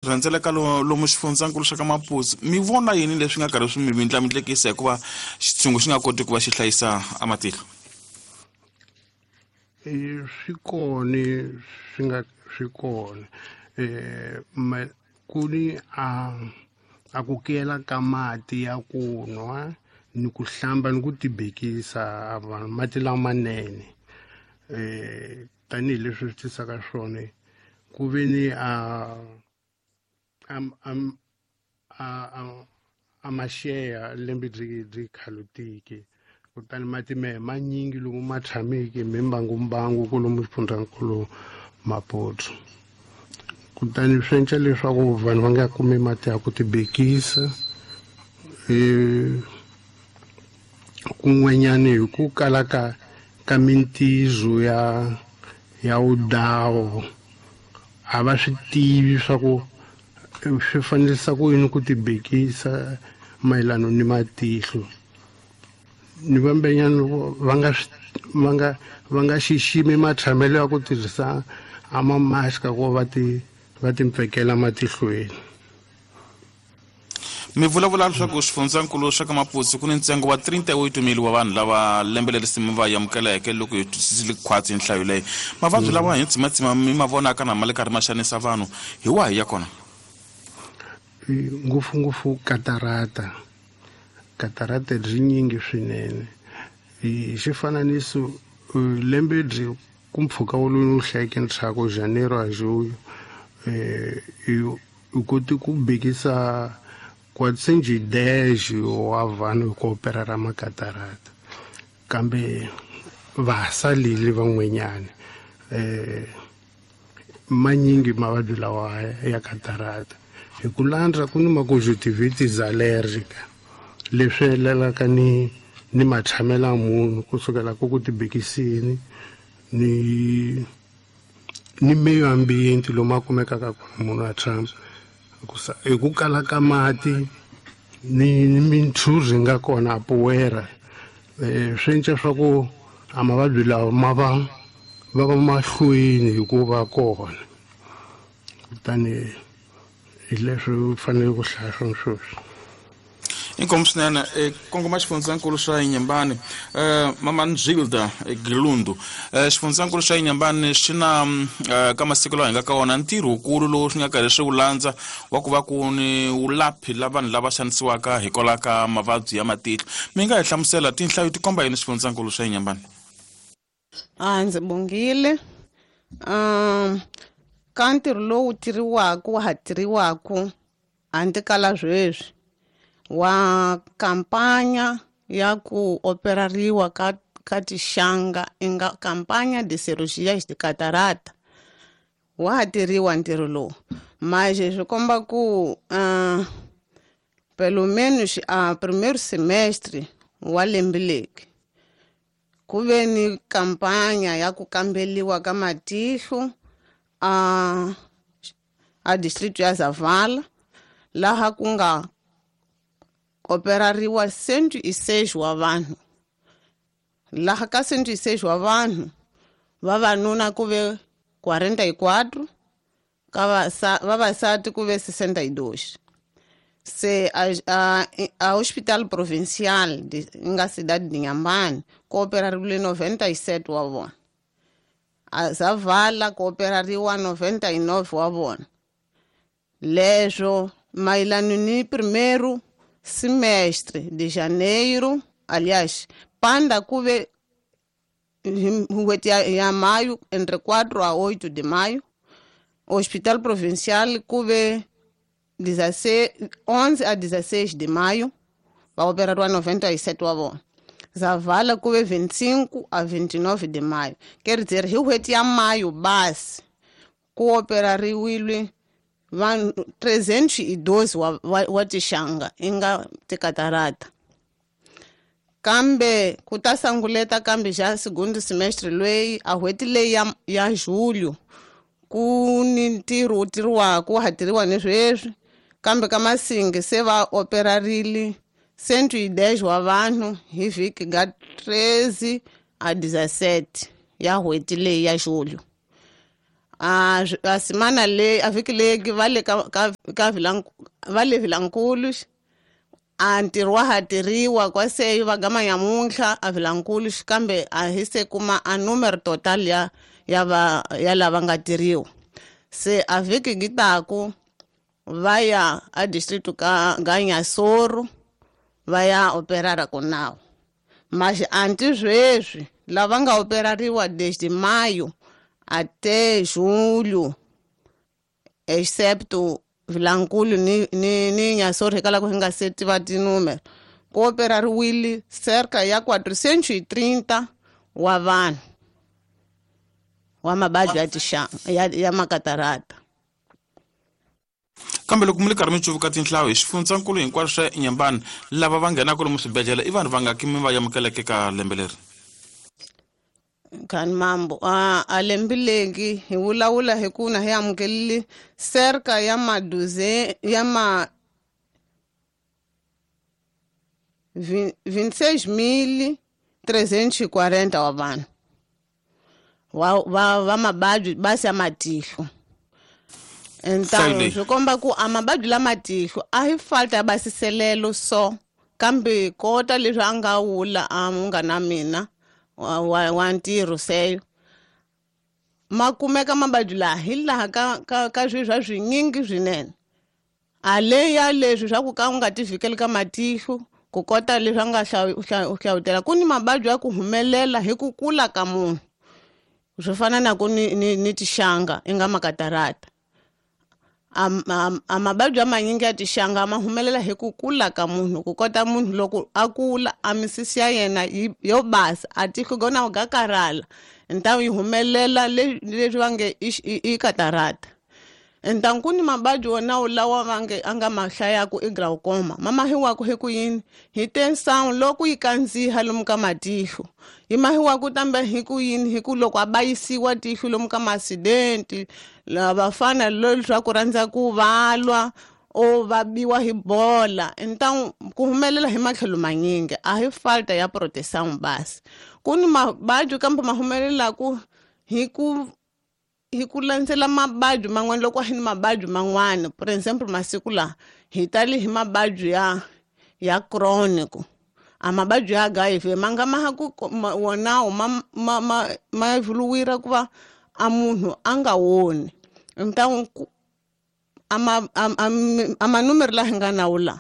rhendzeleka lomu xifundzankulu xa ka Mapuzi mi vona yini leswi nga karhi swi mi mindlamindlekisa hikuva xitshungu xi nga koti ku va xi hlayisa amatihlo? Swi kona swi nga swi kona kuni a ku kela ka mati ya ku nwa ni ku hlamba ni ku tibekisa mati lamanene tanihileswi swi tisaka swona ku ve ni amasheya lembe byi khalutiki kutani mati manyingi lomu ma tshamiki mimbangumbangu kolomu xifundzankulu Maputo kutani swi endla leswaku vanhu va nga kumi mati ya ku tibekisa kun'wanyana hi ku kala ka mintizo ya udawo a va swi tivi swa ku swi fanelisa ku yini ku tibekisa mayelana ni matihlo ni vambenyana va nga xiximi matshamelo ya ku tirhisa amamaska ku va timpfekela matihlweni. Mi vulavula leswaku xifundzankulu xa ka Mapuzi ku ni ntsengo wa 38 mili wa vanhu lava lembe leri mi va yamukeleke loko hi twisisile khwatsi nhlayo leyi. Mavabyi lawa hi tsimatsima mi ma vonaka na ma le karhi ma xanisa vanhu hi wahi ya kona? Ngopfungopfu katarata byi nyingi swinene hi xifananiso lembe byi ku mpfhuka wolowo hlayeke ntsako Janeiro a Juyo u koti ku bekisa kwatsenji deji wa vanhu ku operara makatarata kambe va salile van'wenyana manyingi mavabyi lawa ya katarata hi ku landza ku ni maconjunctivitis allergica leswi helelaka ni matshamela munhu kusukela ku tibekisini ni meyo ambiente lomu a kumekaka munhu a tshama hi ku kala ka mati ni mintshuzi nga kona a puwera swi endla swa ku a mavabyi lawa ma va mahlweni hi ku va kona kutani hi leswi fanele ku hlaya sweswo. Inkomu swinene kongoma xifundzankulu xa Inyembane Mama Nzilda Gilundu xifundzankulu xa Inyembane xi na ka masiku lawa hi nga ka wona ntirho wukulu lowu swi nga karhi swi wu landza wa ku va ku ni ulaphi la vanhu lava xanisiwaka hikwalaho ka mavabyi ya matihlo. Mi nga hi hlamusela tinhlayo ti komba yini xifundzankulu xa Inyembane? Ndzi bongile ka ntirho lowu tirhiwaku wa ha tirhiwaku handle kala sweswi wa kampanya ya ku operariwa ka tixanga inga kampanya de cirurgia de catarata wa ha tirhiwa ntirho lowu maje swi komba ku pelo menos primeiro semestre wa lembe leki ku ve ni kampanya ya ku kambeliwa ka matihlo a district ya Zavala laha ku nga operariwa 106 wa vanhu laha ka 106 wa vanhu vavanuna ku ve 44 vavasati ku ve 62 se a hospital provincial nga cidade de Inhambane ku operariwile 97 wa vona a Zavala ku operariwa 99 wa vona leswo mayelana ni primeiro semestre de janeiro, aliás, panda cuve ya maio, entre 4 a 8 de maio, Hospital Provincial cuve 11 a 16 de maio, vai operar 97 avó. Zavala cuve 25 a 29 de maio. Quer dizer, ya maio base, cooperariwile van 312 wa tixanga inga tikatarata kambe ku ta sanguleta kambe ja segundo semestre lweyi a hweti leyi ya julho ku ni ntirho wu tirhiwaku ha tirhiwa ni sweswi kambe ka masingi se va operarile 110 wa vanhu hi vhiki ga 13 a 17 ya hweti leyi ya julho a semana leyi a vhiki leyi va le va le Vilankulu a ntirho wa ha tirhiwa kwaseyo va gama nyamuntlha a Vilankulu kambe a hi se kuma a numero total ya lava nga tirhiwa se a vhiki gi taku va ya a district ka Nyasoro va ya operara kunawu mas anti sweswi lava nga operariwa desde maio até julho excepto Vilankulu ni Nyasoro hikala ku hi nga se tiva tinumero ku operariwile cerca ya 430 wa vanhu wa mabadyi ya tixanga ya makatarata. Kambe loko mi ri karhi mi cuvuka tinhlayo hi xifundzankulu hinkwaswo swa Nyembani lava va nghenaka lomu swibedhlele i vanhu vangaki mi va amukeleke ka lembe leri? Khani mambo a lembe legi hi vulavula hi ku na hi amukelile cerca ya 26.340 wa vanhu va mabadyi basi ya matihlo. Então, swi komba ku a mabadyi lama tihlo a hi falta ya basiselelo so kambe kota leswi a nga wula a munghana mina wa ntirho seyo ma kumeka mabadyi laha hi laha ka swilo swa swinyingi swinene a leya leswi swa ku ka u nga ti vhikeli ka matihlo ku kota leswi a nga hlawutela ku ni mabadyi ya ku humelela hi ku kula ka munhu swi fana na ku ni tixanga i nga makatarata a mabadyi amanyingi ya tixanga ma humelela hi ku kula ka munhu ku kota munhu loko a kula a misisi ya yena yo basa a tihlo gona ga karhala ntawu yi humelela leswi va nge i katarata entan ku ni mabadyi wona lawa va nge a nga ma hlayaku i glaucoma ma mahiwaku hi ku yini hi tensawu loko yi kandziha lomu ka matihlo yi mahiwaku tambe hi ku yini hi ku loko a bayisiwa tihlo lomu ka maasidenti vafana leswa ku rhandza ku valwa o va biwa hi bola entan ku humelela hi matlhelo manyingi a hi falta ya proteção basi ku ni mabadyi kambe ma humelelaku hi ku landzela mabadyi man'wana loko hi ni mabadyi man'wana for example masiku laha hi tali hi mabadyi ya chronic a mabadyi ya HIV ma nga mahaku wonawo ma evuluwira ku va a munhu a nga woni então a manumero laha hi nga nawu laha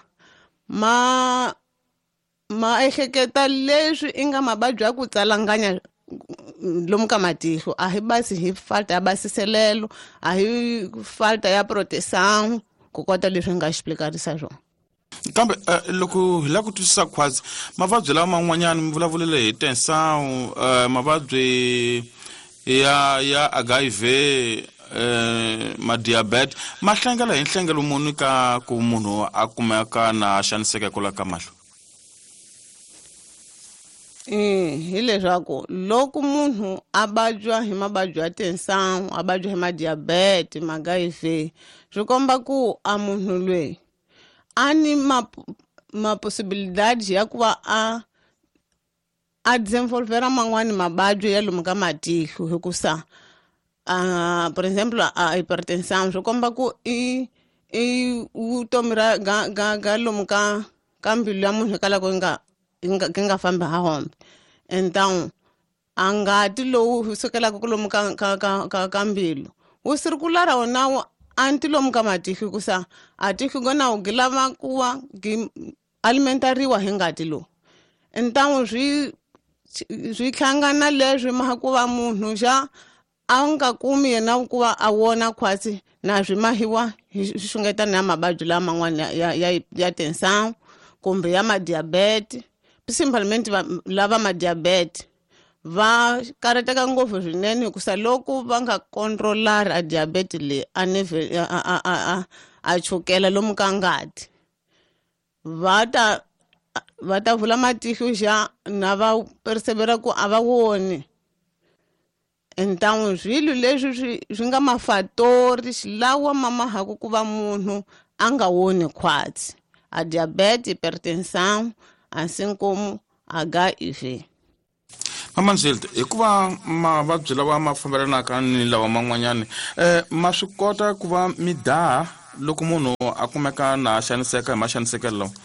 ma ehleketa leswi i nga mabadyi ya ku tsalanganya lomu ka matihlo a hi basi hi falta ya basiselelo a hi falta ya proteção ku kota leswi hi nga explicarisa swona. Kambe loko hi la ku twisisa khwatsi mavabyi lama man'wanyana mi vulavulile hi tensawu mavabyi ya HIV madiabete ma hlengela hi nhlengelo muni ka ku munhu a kumeka na xaniseka kula ka mahlo? Hi leswaku loko munhu a babya hi mababyi ya tensawu a babya hi madiabete ma-HIV swi komba ku a munhu loyi a ni possibilidade ya ku va a desenvolvera man'wani mababyi ya lomu ka matihlo hikusa por exemplo a hypertension swi komba ku i vutomi ga lomu ka mbilu ya munhu hikalako ki nga fambi ha hombe então a ngati lowu sukelaka ku lomu ka mbilu wu sirikulara wonawo anti lomu ka matihlo hikusa a tihlo gonawo gi lava ku va gi alimentariwa hi ngati lowu então swi hlangana leswi maha ku va munhu xa a nga kumi yena ku va a wona khwatsi na swi mahiwa hi xungetana ya mababyi laman'wana ya tensawu kumbe ya madiabete principalmente lava madiabete va karateka ngopfu swinene hikusa loko va nga controlari a diabete leyi a chukela lomu ka ngati va ta vula matihlo xa na va persevera ku a va woni então swilo leswi swi nga mafatori xilawa mamahaku ku va munhu a nga woni khwatsi a diabete hypertension assim como HIV. Mama Nzilda, hikuva mavabyi lawa ma fambelanaka ni lawa man'wanyani ma swi kota ku va mi daha loko munhu a kumeka na xaniseka hi maxanisekelo lawa?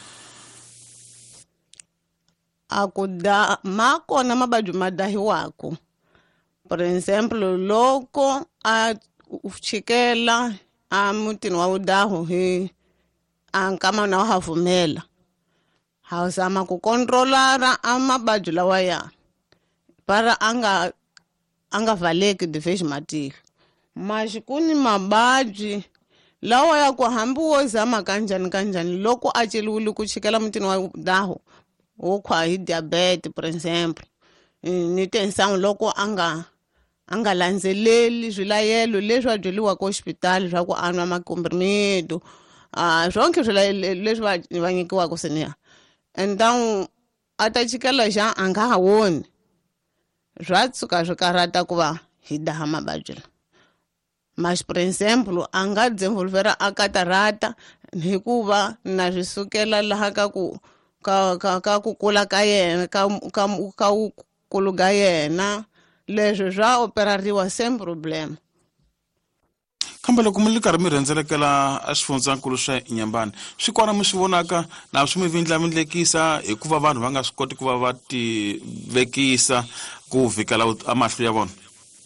A ku ma kona mavabyi ma dahiwaku. For example, loko a chikela a mutini wa vudahu hi ankama na wa hafumela, ha zama ku controlara a mavabyi lawaya para anga valeki division matihlo. Maxikuni mavabyi lawa ya ku hambi wo zama kanjani loko a celiwile ku chikela mutini wa vudahu wo khwa hi diabetes, for example, ni tensangu loko anga landzeleli swilayelo leswi a byeliwaka hospital swa ku anwa makomprimido zwonke swilayelo leswi va nyikiwaka seniya, entangu a ta chikela xa a nga ha woni, swa tshuka swi karata ku va hi daha mavabyi la. Mas for example a nga developera a katarata hikuva na swi sukela laha ka ku kula ka yena ka ukulu ka yena, leswi swa operariwa same problem. Kambe loko mi ri karhi mi rhendzelekela a xifundzankulu xa Inyambane, swi kona mi swi vonaka na swi mi vindlamindlekisa hikuva vanhu va nga swi koti ku va va ti vekisa ku vikela amahlo ya vona?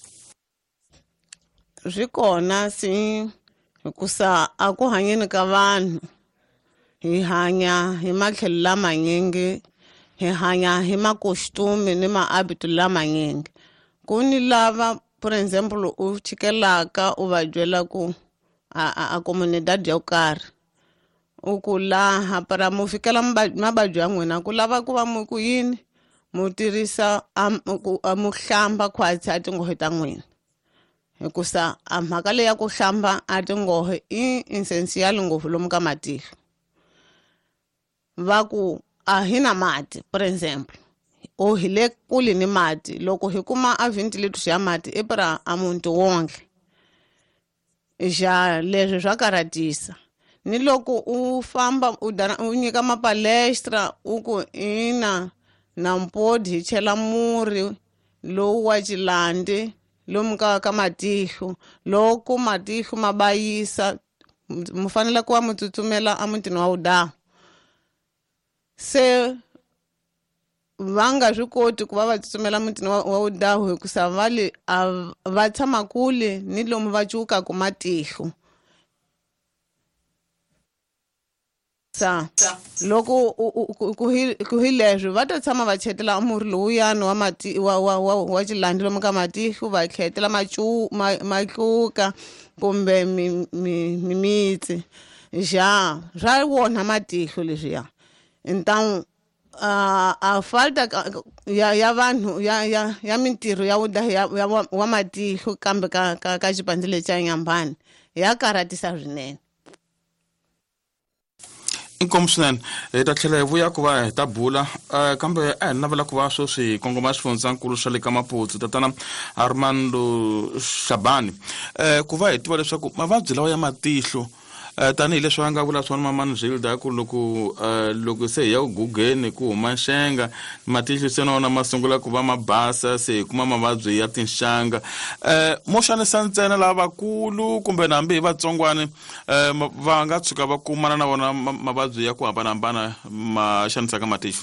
Swi kona hikusa a ku hanyeni ka vanhu hi hanya hi matlhelo lamanyingi, hi hanya hi makostume ni maabito lamanyingi. Ku ni lava for example u chikelaka u va byela ku a comunidad yo karhi u ku laha para mu fikela mavabyi ya n'wina ku lava ku va mu ku yini mu tirhisa mu hlamba khwatsi a tingohe ta n'wina, hikusa a mhaka leyi ya ku hlamba a tingohe i essential ngopfu lomu ka matihlo. Va ku a hi na mati for example o hi le kule ni mati, loko hi kuma a ventilator ya mati i para a muti wonke xa leswi swa karatisa. Ni loko u famba u nyika mapalestra u ku ina nampodi hi chela murhi lowu wa xilandi lomu ka matihlo, loko matihlo ma bayisa mu fanele ku va mu tsutsumela a mutini wa vudahu. Se va nga swi koti ku va va tsutsumela mutini wa vudahu hikusa va tshama kule ni lomu va cukaka matihlo. Loko ku hi leswi va ta tshama va chetela murhi lowuyani wa xilandi lomu ka matihlo, va khetela matluka kumbe mimitsi swa wona matihlo leswiya. Entangu a falta ya vanhu ya mintirho ya vudahi wa matihlo kambe ka xipandze lexi xa Inyambane ya karatisa swinene. Inkomu swinene, hi ta tlhela hi vuya ku va hi ta bula kambe a hi navela ku va sweswi kongoma xifundzankulu xa le ka Maputsu tatana Armando Shabane ku va hi tiva leswaku mavabyi lawa ya matihlo tanihi leswi va nga vula swona Mama Nzilda ku loko se hi ya ku gugeni ku huma nxenga matihlo se nona ma sungula ku va mabasa, se hi kuma mavabyi ya tinxanga. Mo xanisa ntsena lavakulu kumbe nambi hi vatsongwana va nga tshuka va kumana na vona mavabyi ya ku hambanahambana ma xanisaka matihlo?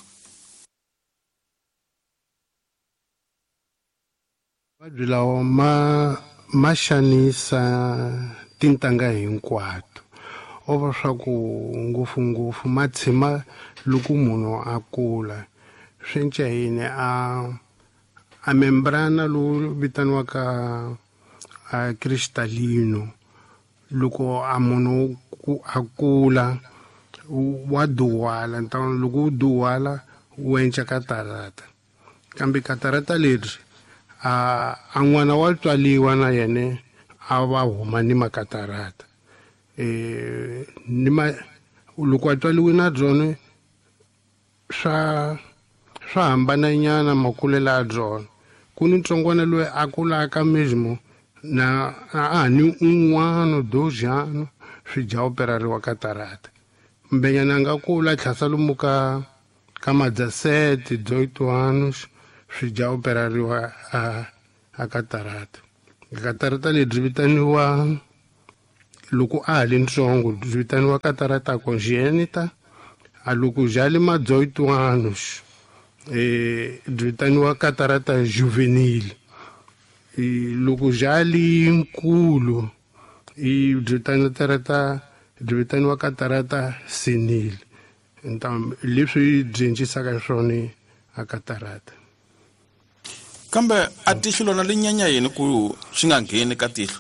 Mavabyi lawa ma xanisa tintangha hinkwato. O va swa ku ngopfungopfu ma tshima loko munhu a kula, swi nca yini a membrana lowu vitaniwaka cristalino, loko a munhu a kula wa duhala, loko u duhala wu enca katarata. Kambe katarata leri a n'wana wa tswaliwa na yena a va huma ni makatarata. Loko a tswaliwe na byona swa hambana nyana makulelo ya byona. Ku ni ntsongwana loyi a kulaka mismo na ni un'wana dozhano swi dya operariwa katarata. Mbenyana nga kula tlhasa lomu ka madzasete 18 anos swi dya operariwa a katarata. Katarata lebyi vitaniwa loko a ha ri ntsongo byi vitaniwa katarata congenita, a loko bya le madzoyitwano byi vitaniwa katarata juvenile, loko bya le nkulu byi vitaniwa katarata senile. Leswi byi endlisaka swona a katarata. Kambe a tihlo lona li nyanya yini ku swi nga ngheni ka tihlo?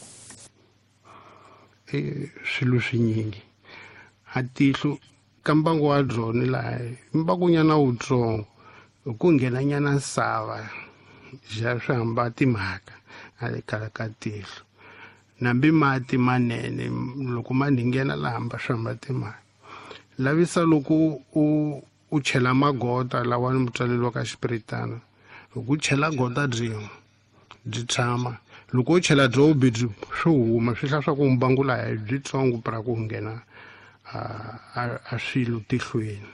Swilo swinyingi a tihlo ka mbangu wa byona laha mbangunyana wutsongo ku nghena nyana nsava ya swi hamba timhaka a le ka tihlo, nambi mati manene loko ma nghena laha hamba swi hamba timhaka. Lavisa loko u chela magota lawa ni mutswalelo ka xipiritana, loko u chela gota byi tshama, loko u chela byo bidzi swi huma swi hla swa ku mbangu laha byitsongo para ku nghena a swilo tihlweni.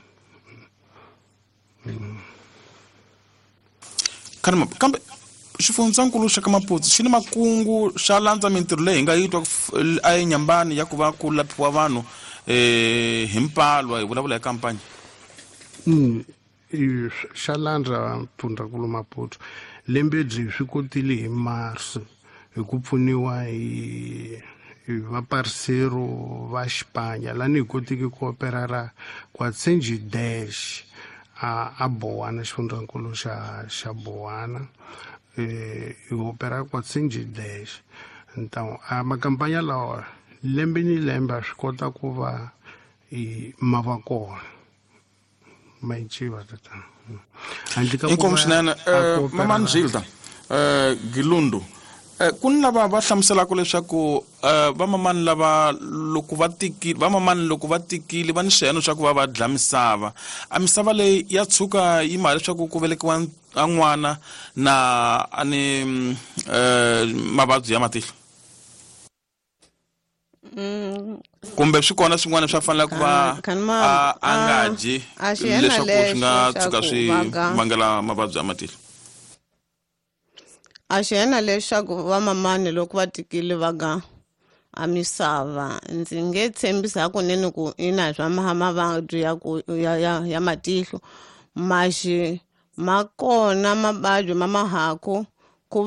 Kambe xifundzankulu xa ka Maputo xi ni makungu xa landza mintirho leyi hi nga yitwa eNyambani ya ku va ku laphiwa vanhu hi mpalwa hi vulavula hi kampanya. Xa landza mfundzakulu Maputo lembe byi swi kotile hi Mars hi ku pfuniwa hi vaparisero va Xipanya lani hi kotiki ku operara Kwatsenji Dash a Bohwana, xifundzankulu xa Bohwana hi opera Kwatsenji Dash. A makampanya lawa lembe ni lembe a swi kota ku va ma va kona ma ichiva tata. Inkomu swinene Mamani Zilda Gilundu, ku ni lava va hlamuselaka leswaku vamamani lava loko va tikile va ni swiheno swa ku va dya misava. A misava leyi ya tshuka yi mali leswaku ku velekiwa a n'wana na ani mavabyi ya matihlo, kumbe swi kona swin'wana swa fanele ku va a nga dyi leswaku swi nga tshuka swi vangela mavabyi ya matihlo? A xi hena leswaku vamamani loko va tikile va ga a misava, ndzi nge tshembisi hakunene ku ina swa mavabyi ya matihlo, maxi ma kona mavabyi ma mahaku ku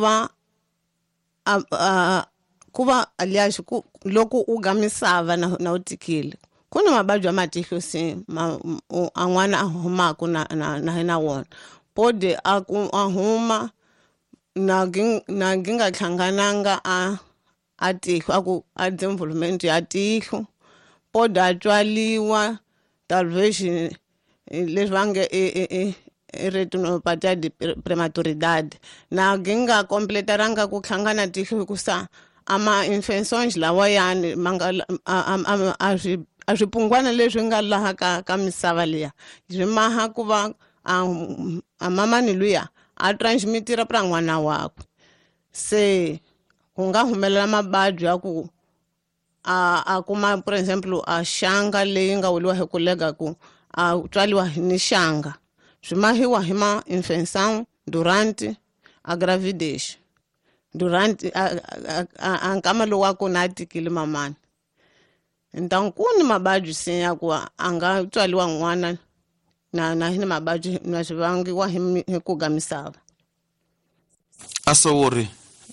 va aliyaxi loko u ga misava na u tikile ku ni mavabyi ya matihlo se a n'wana a humaka na wona pode a huma na ginga hlangananga a tihlo a development ya tihlo, pode a tswaliwa talvez leswi va nge retinopathy de prematuridade na ginga completaranga ku hlangana tihlo hikusa ama-infections lawayani a swipungwana leswi nga laha ka misava liya swi maha ku va a mamani luya a transmitira para n'wana wakwe, se ku nga humelela mababyi ya ku a kuma for example a xanga leyi nga weliwa hi ku lega ku a tswaliwa ni xanga, swi mahiwa hi ma-infection durant a gravidation, durant a nkama lowu wa kona a tikile mamani. Ntankuni mababyi se ya ku a nga tswaliwa n'wana na hi mababyi na swi vangiwa hi ku ga misava. A Sowori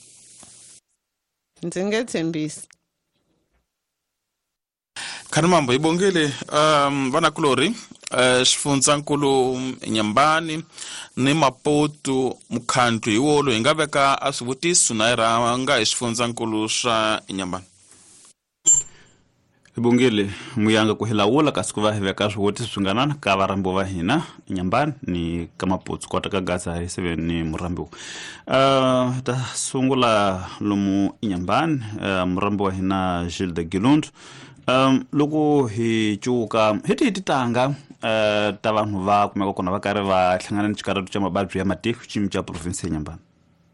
ndzi nge tshembisi. Khanimambo ibongile vanakulori xifundzankulu Nyambani ni Maputo mukhandlu hi wolo hi nga veka a swivutiso na rhanga hi xifundzankulu xa Nyambani. Ibongile muyanga ku hilawula kasi ku va hi veka swivutiso swinganana ka varambi va hina Nyambani ni ka Maputo kota ka gasa hi 7 ni murambi. Ta sungula lomu Nyambani murambi wa hina Gilda Gilundu. Loko hi cuka hi titanga ta vanhu va kumeka kona va karhi va hlangana ni xikarhi xa mababyi ya matihlo ximi xa province ya Nyambani.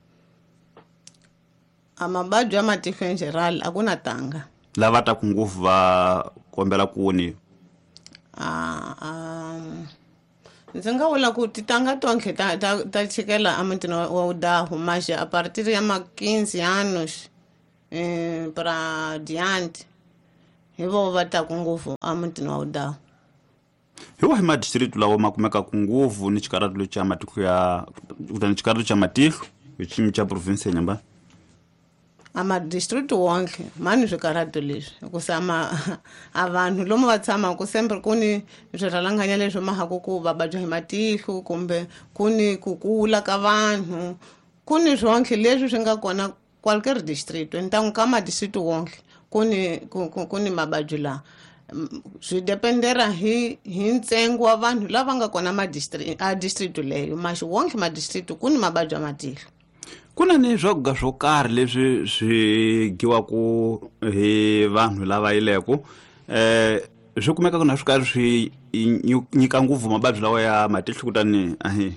A mababyi ya matihlo in general a ku na tanga lava ta ku nguvu va kombela ku ni ndzi nga vula ku titanga tonke ta chikela amutini wa udahu mashe a partir ya ma 15 anos para diante hi vo va taku ngopfu amutini wa udahu. Hi wahi madistritu lawa ma kumekaku ngopfu ni chikaratu cha matiko ya kutani chikaratu cha matiko chimi cha province ya Nyambani? Amadistritu wonke mani swikaratu leswi hikusa a vanhu lomu va tshamaku sempre kuni swirhalanganya leswi mahaku ku va babya hi matihlo kumbe kuni ku kula ka vanhu kuni swonke leswi swi nga kona qualquer district ntangu ka madistritu wonke kuni mababyi lawa swi dependera hi ntsengo wa vanhu lava nga kona a district leyo maxi wonke madistritu kuni mababyi ya matihlo. Kuna ni swakudya swo karhi leswi swi giwaku hi vanhu lava yileko swi kumeka na swi karhi swi nyika ngopfu mababyi lawa ya matihlo kutani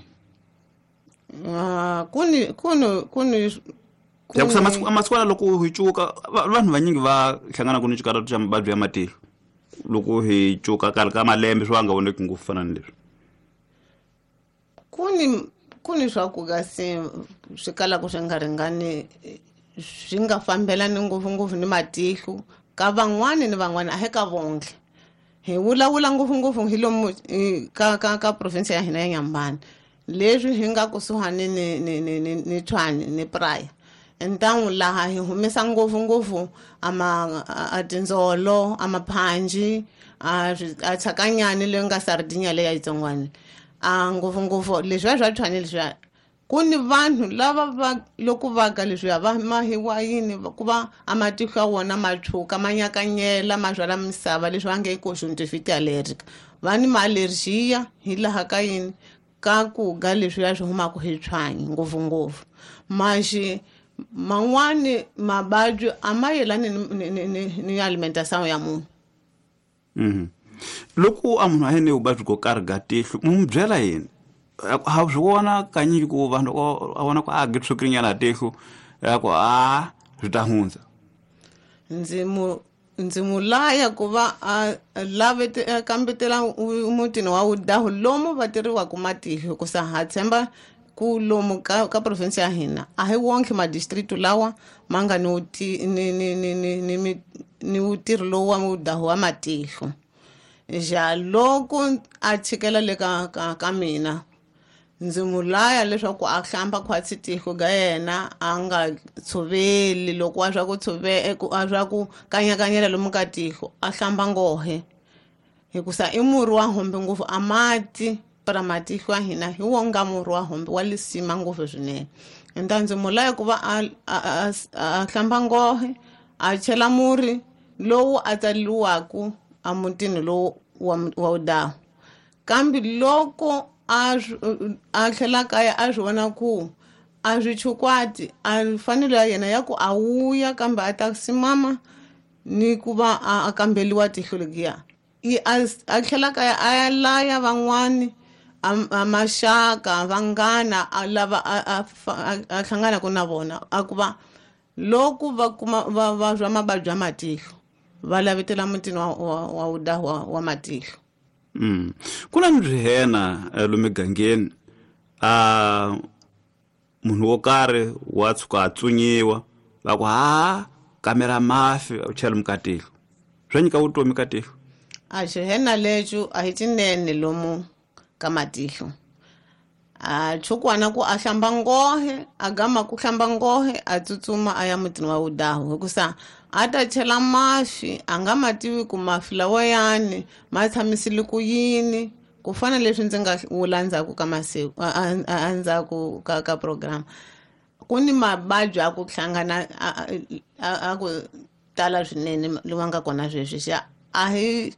kuni ya kusa masiku loko hi cuka vanhu vanyingi va hlangana kuni chikaratu cha mababyi ya matihlo loko hi cuka karhi ka malembe swi nga voneki ngopfu fana ni leswi. Kuni swakuga se swi kalaku swi nga ringani swi nga fambelani ngopfungopfu ni matihlo ka van'wani ni van'wani a he ka vonke hi vulavula ngopfungopfu hi lomu ka province ya hina ya Nyambani leswi hi nga kusuhani ni Tshwane ni Praya ntangu laha hi humesa ngopfungopfu a tindzolo a maphanji a tshakanyani leyi nga Sardinia leyi ya yitsongwana ngopfungopfu leswiya swa Tshwane leswiya kuni vanhu lava va loko vaka leswiya va mahiwa yini ku va amatihlo ya wona matshuka manyakanyela mazwala misava leswi va nge conjunctivitis allergica vani maallergiya hi laha ka yini ka ku ga leswiya swi humaku hi Tshwane ngopfungopfu maxi man'wani mababyi a ma yelani ni alimentation ya munhu. Loko a munhu a hene vuvabyi ko karhi ga tihlo mu byela yini ha swi vona kanyiki ku vanhu a vona ku ge tswukirinyana tihlo ya ku swi ta hundza? Ndzi mu laya ku va a lave kambetela mutini wa udahu lomu va teriwaku matihlo kusa ha tshemba ku lomu ka province ya hina a hi wonke madistritu lawa ma nga ni utirhi lowu wa udahu wa matihlo. Ja loko a chikela le ka mina ndzi mu laya leswaku a hlamba khwatsi tihlo ga yena a nga tshoveli loko a swa ku a swa ku kanyakanyela lomu ka tihlo a hlamba ngohe hikusa i murhi wa hombe ngopfu a mati para matihlo ya hina hi wonga murhi wa hombe wa lisima ngopfu swinene ndzi mu laya ku va a hlamba ngohe a chela murhi lowu a tsaliwaku a mutini lowu wa udahu kambe loko a tlhela kaya a swi vona ku a swi chukwati a mfanelo ya yena ya ku a wuya kambe a ta simama ni ku va a kambeliwa tihlo legiya a tlhela kaya a ya laya van'wani a maxaka vanghana lava a hlanganaku na vona a ku va loko va kuma va zwa mababyi ya matihlo va lavetela mutini wa udahu wa matihlo. Kuna ni hena lomu migangeni munhu wo karhi wa tshuka a tsunyiwa va ku kamera mafi u chela mu ka tihlo swa nyika vutomi ka tihlo? A xihena lexo a hi cinene lomu ka matihlo a chukwana ku a hlamba ngohe a gama ku hlamba ngohe a tsutsuma a ya mutini wa udahu hikusa a ta chela mafi a nga mativi ku mafi lawa yani ma tshamisile ku yini ku fana leswi ndzi nga vula ndzhaku ka masiku ndzhaku ka program kuni mababyi a ku hlangana a ku tala swinene lowa nga kona sweswi xa a hi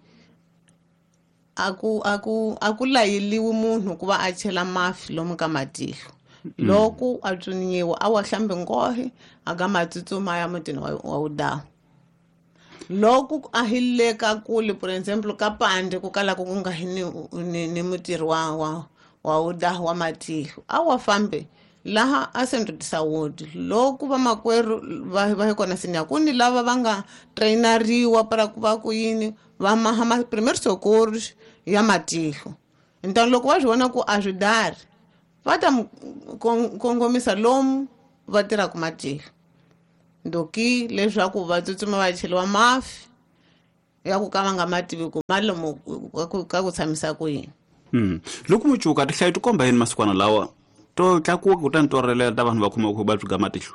a ku layeliwi munhu ku va a chela mafi lomu ka matihlo loko a tsunyiwa a wa hlambe ngohe a ga matsutsuma ya mutini wa udahu loko a hile ka kule for example ka pande ku kala ku nga ni mutirhi wa udahu wa matihlo a wa fambe laha a sendotisa wodi loko va makwerhu va kona sinya kuni lava va nga traineriwa para ku va ku yini va maha primeiro socorros ya matihlo Então loko va swi vona ku a swi dari va ta mi kongomisa lomu va tirhaka matihlo ndoki leswaku va tsutsuma va cheliwa mafi ya ku ka va nga ma tivi ku ma lomu ka ku tshamisa ku yini. Loko mucuka tihlayo ti komba yini masikwana lawa to tlakuka kutani to relela ta vanhu va khoma vuvabyi bya matihlo?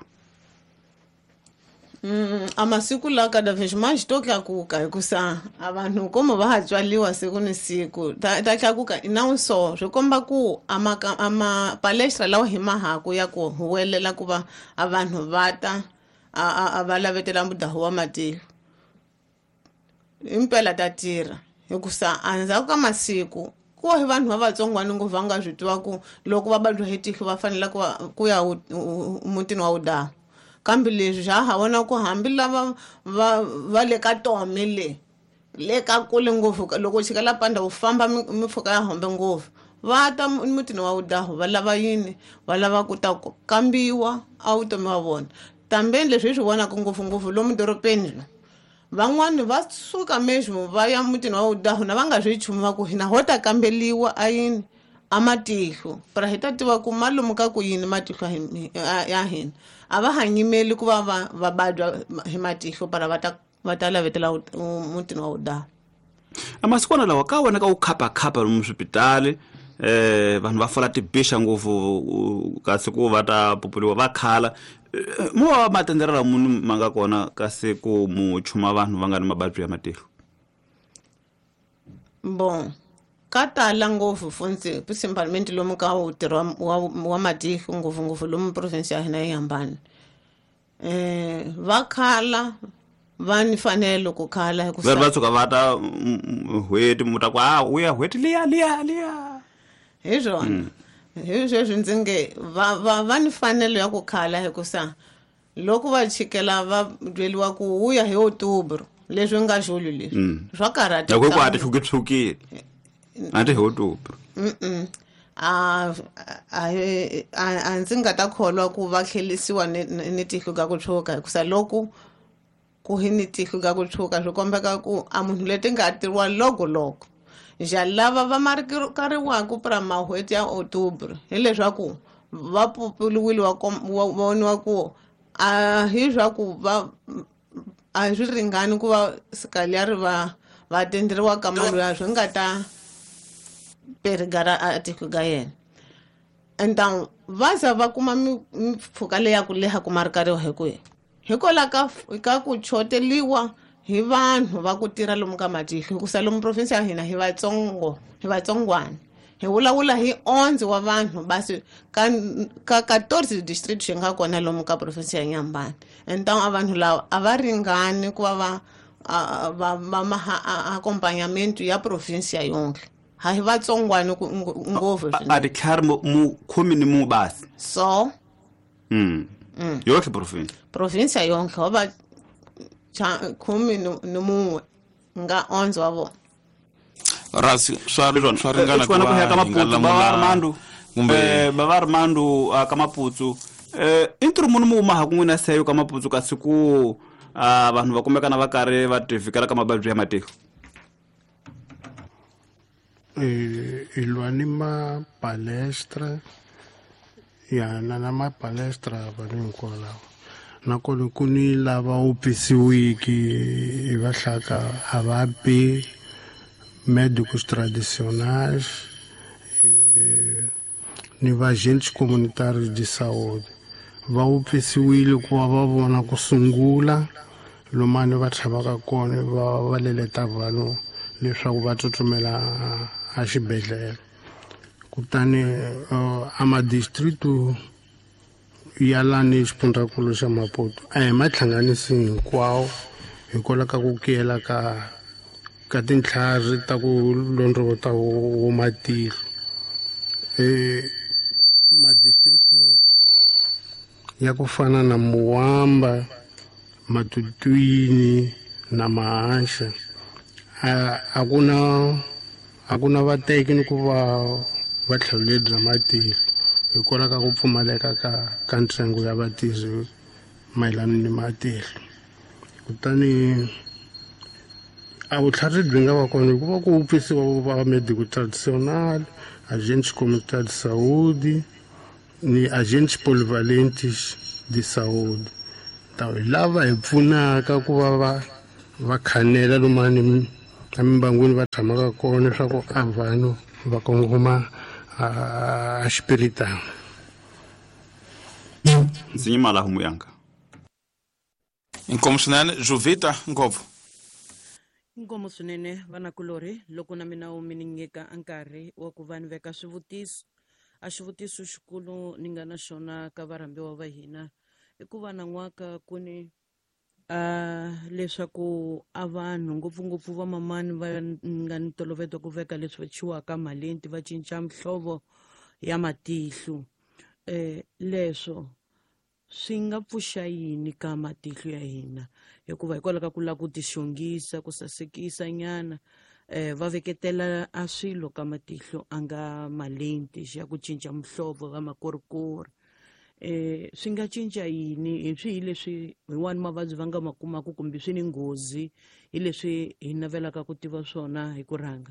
A masiku lawa ka davhexi ma xi to tlakuka hikusa a vanhu como va ha tswaliwa siku ni siku ta tlakuka i nawu so swi komba ku a mapalestra lawa hi mahaku ya ku huwelela ku va a vanhu va ta a va lavetela mudahu wa matihlo impela ta tirha hikusa andzhaku ka masiku ku hi vanhu va vatsongwana ngopfu va nga swi tiva ku loko va babya hi tihlo va fanele ku ya mutini wa wudahu kambe leswi swa ha vona ku hambi lava va le ka tome le ka kule ngopfu loko chikela panda wu famba mimpfhuka ya hombe ngopfu va ta mutini wa wudahu va lava yini va lava ku ta kambiwa a vutomi wa vona tambeni leswi hi swi vonaka ngopfungopfu lomu doropeni van'wani va suka mesmo va ya mutini wa wudahu na va nga swi chumu va ku hina ho ta kambeliwa a yini a matihlo para hi ta tiva ku malomu ka ku yini matihlo ya hina a va hanyimeli ku va babya hi matihlo para va ta lavetela mutini wa wudahu. A masikwana lawa ka wona ka u khapa lomu swipitali vanhu va fola tibixa ngopfu kasi ku va ta populiwa va khala mo va matenderela munhu ma nga kona kasi ku mu chuma vanhu va nga ni mababyi ya matihlo. Bon ka tala ngopfu fonse principalmente lomu ka utirha wa matihlo ngopfungopfu lomu province ya hina yambani va khala va ni fanele ku khala hi ku va tsuka va ta hweti muta ku uya hweti liya hi swona hi sweswi ndzi nge va ni fanele ya ku khala hikusa loko va chikela va byeliwa ku uya hi October leswi nga xulu leswi swa karata loko ku ati tshukile ati hi October a ndzi nga ta kholwa ku va tlhelisiwa ni tihlo ka ku tshuka hikusa loko ku hi ni tihlo ka ku tshuka swi kombeka ku a munhu leti nga tirhiwa loko ja lava va marikariwaku para mahweti ya October hi leswaku va populiwile wa voniwa ku a hi swaku a swi ringani ku va sikaleri va tenderiwa ka malo ya swi nga ta perigara a tihlo ka yena entan va za va kuma mimpfhuka leya ku leha ku marikariwa hi ku hikola ka ku choteliwa hi vanhu va ku tirha lomu ka matihlo hikusa lomu province ya hina hi vatsongwana hi vulavula hi 11 wa vanhu basi ka 14 district swi nga kona lomu ka province ya Nyambani entan a vanhu lava a va ringani ku va accompagnamento ya province ya yonke ha hi vatsongwana ngopfu a ti khari mu khomi ni mu basi so yonke province ya yonke wa va khumi ni munwe nga 11 wa vona rasi swa ringana ku ya ka maputsu ba Armando ka maputsu intro munhu mu maha ku n'wina seyo ka maputsu kasi ku vanhu va kumekana va karhi va tifikela ka mababyi ya matihlo. Ilwa ni mapalestra na mapalestra vanhu hinkwalaho nakona ku ni lava opisiwiki hi vahlaka a va bi médicos tradicionais ni agentes comunitários de saúde va opisiwile ku va vona ku sungula lomani va tlhavaka kona va leleta vanhu leswaku va tsutsumela a xibedhlele kutani a madistritu ya lani xifundzankulu xa Maputo a hi mahlanganisi hinkwawo hikola ka ku kiyela ka tintlhari ta ku londrota wo matihlo madistritu ya ku fana na Muwamba, Matutwini na Mahaxa a ku na vateki ni ku va tlheleli bya matihlo hikola ka ku pfumaleka ka ntsengo ya vatirhi mayelana ni matihlo kutani a vutlhari byi nga va kona hikuva ku upfisiwa va médico tradicional, agentes comunitários de saúde ni agentes polivalentes de saúde. Lava hi pfunaka ku va va khanela lomani emimbangwini va tshamaka kona leswaku a vanhu va kongoma a xipiritana. ndzi nyimala hu muyanga inkomo swinene Jovita ngopfu. Inkomo swinene vanakulori loko na mina mi ni nyika nkarhi wa ku va ni veka swivutiso a xivutiso xikulu ni nga na xona ka varambiwa va hina i ku va na n'waka ku ni leswaku a vanhu ngopfungopfu vamamani va nga ni toloveta ku veka leswi va chiwaka malenti va cinca mihlovo ya matihlo leswo swi nga pfuxa yini ka matihlo ya hina hikuva hikwalaho ka ku lava ku tixongisa ku sasekisa nyana va veketela a swilo ka matihlo a nga malenti ya ku cinca mihlovo va makorikori swi nga cinca yini hi swihi leswi hin'wani mavabyi va nga ma kumaka kumbe swi ni nghozi hi leswi hi navelaka ku tiva swona hi ku rhanga